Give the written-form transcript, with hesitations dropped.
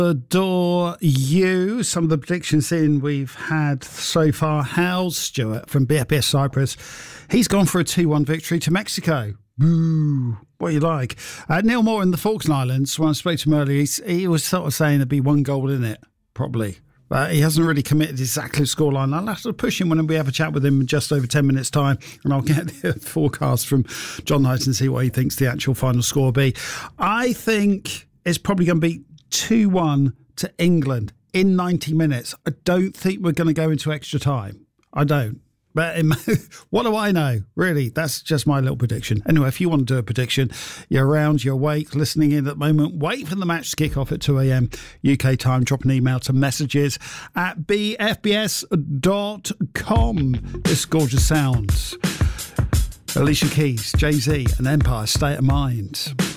Adore you. Some of the predictions we've had so far. Hal Stewart from BFBS Cyprus. He's gone for a 2-1 victory to Mexico. Boo. What do you like? Neil Moore in the Falkland Islands, when I spoke to him earlier, he was sort of saying there'd be one goal in it, probably. But he hasn't really committed exactly the scoreline. I'll have to push him when we have a chat with him in just over 10 minutes' time, and I'll get the forecast from John Knight and see what he thinks the actual final score will be. I think it's probably going to be 2-1 to England in 90 minutes. I don't think we're going to go into extra time. I don't. But what do I know? Really, that's just my little prediction. Anyway, if you want to do a prediction, you're around, you're awake, listening in at the moment, wait for the match to kick off at 2 a.m. UK time. Drop an email to messages@bfbs.com. This gorgeous sounds. Alicia Keys, Jay-Z and Empire, State of Mind.